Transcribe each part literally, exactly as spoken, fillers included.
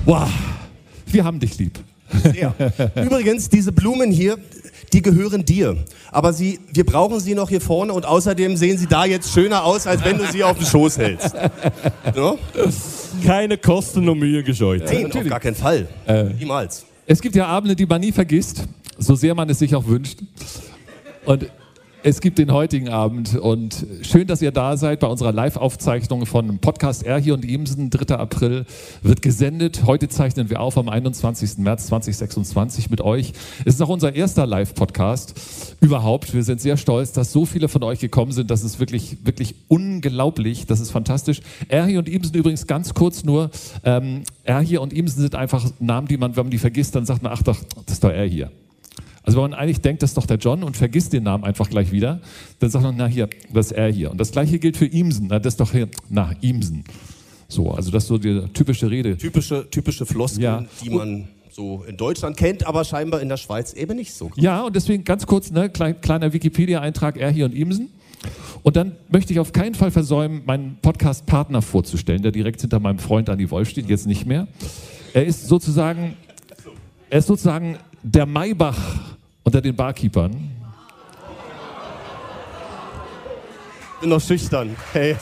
Wow, wir haben dich lieb. Ja. Übrigens, diese Blumen hier, die gehören dir. Aber sie, wir brauchen sie noch hier vorne und außerdem sehen sie da jetzt schöner aus, als wenn du sie auf den Schoß hältst. So? Keine Kosten und Mühe gescheut. Nein, auf gar keinen Fall. Äh, Niemals. Es gibt ja Abende, die man nie vergisst, so sehr man es sich auch wünscht. Und es gibt den heutigen Abend und schön, dass ihr da seid bei unserer Live-Aufzeichnung von Podcast Erhi und Imsen. dritter April wird gesendet. Heute zeichnen wir auf am einundzwanzigsten März zweitausendsechsundzwanzig mit euch. Es ist auch unser erster Live-Podcast überhaupt. Wir sind sehr stolz, dass so viele von euch gekommen sind. Das ist wirklich, wirklich unglaublich. Das ist fantastisch. Erhi und Imsen übrigens ganz kurz nur. Ähm, Erhi und Imsen sind einfach Namen, die man, wenn man die vergisst, dann sagt man, ach doch, das ist doch Erhi. Also wenn man eigentlich denkt, das ist doch der John und vergisst den Namen einfach gleich wieder, dann sagt man, na hier, das ist er hier. Und das Gleiche gilt für Imsen, na das ist doch hier, na Imsen. So, also das ist so die typische Rede. Typische, typische Floskeln, ja. Die man so in Deutschland kennt, aber scheinbar in der Schweiz eben nicht so. Ja, und deswegen ganz kurz, ne, klein, kleiner Wikipedia-Eintrag, Erhi und Imsen. Und dann möchte ich auf keinen Fall versäumen, meinen Podcast-Partner vorzustellen, der direkt hinter meinem Freund Andi Wolf steht, jetzt nicht mehr. Er ist sozusagen, er ist sozusagen der Maybach unter den Barkeepern. Bin noch schüchtern. Hey.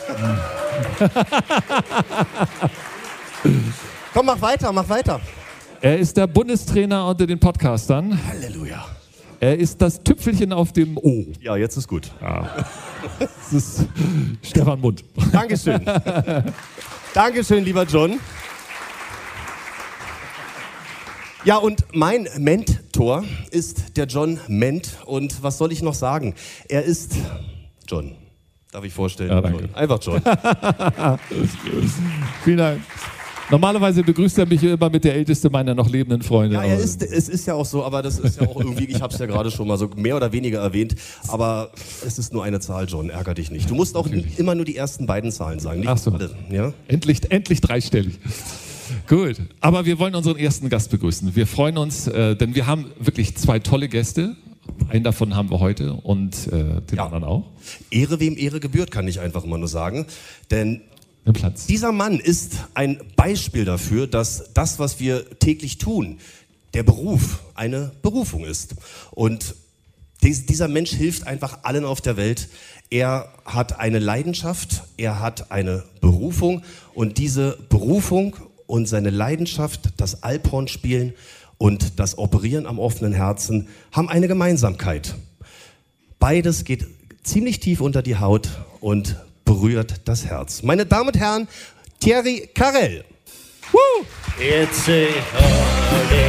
Komm, mach weiter, mach weiter. Er ist der Bundestrainer unter den Podcastern. Halleluja. Er ist das Tüpfelchen auf dem O. Ja, jetzt ist gut. Ja. Das ist Stefan Mund. Dankeschön. Dankeschön, lieber John. Ja, und mein Mentor ist der John Ment. Und was soll ich noch sagen? Er ist John. Darf ich vorstellen? Ja, danke. John. Einfach John. Vielen Dank. Normalerweise begrüßt er mich immer mit der älteste meiner noch lebenden Freunde. Ja, er ist, es ist ja auch so, aber das ist ja auch irgendwie, ich habe es ja gerade schon mal so mehr oder weniger erwähnt, aber es ist nur eine Zahl, John, ärger dich nicht. Du musst auch Natürlich. immer nur die ersten beiden Zahlen sagen, nicht Ach so. alle. Ja? Endlich, endlich dreistellig. Gut, aber wir wollen unseren ersten Gast begrüßen. Wir freuen uns, äh, denn wir haben wirklich zwei tolle Gäste. Einen davon haben wir heute und äh, den ja. anderen auch. Ehre wem Ehre gebührt, kann ich einfach immer nur sagen. Denn Platz. Dieser Mann ist ein Beispiel dafür, dass das, was wir täglich tun, der Beruf eine Berufung ist. Und dies, dieser Mensch hilft einfach allen auf der Welt. Er hat eine Leidenschaft, er hat eine Berufung und diese Berufung und seine Leidenschaft, das Alphornspielen und das Operieren am offenen Herzen, haben eine Gemeinsamkeit. Beides geht ziemlich tief unter die Haut und berührt das Herz. Meine Damen und Herren, Thierry Carrel. Woo! It's a holiday.